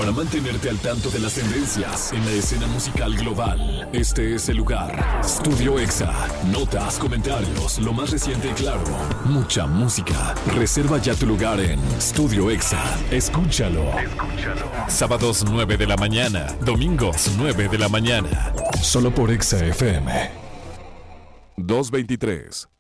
Para mantenerte al tanto de las tendencias en la escena musical global, este es el lugar. Studio Exa. Notas, comentarios, lo más reciente y claro. Mucha música. Reserva ya tu lugar en Studio Exa. Escúchalo. Sábados 9 de la mañana. Domingos 9 de la mañana. Solo por Exa FM. 223.